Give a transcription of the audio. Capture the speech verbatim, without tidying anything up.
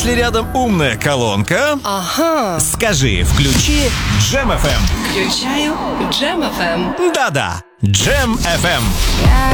Если рядом умная колонка, Ага. скажи «включи Джем эф эм». Включаю Джем эф эм. Да-да, Джем эф эм. Я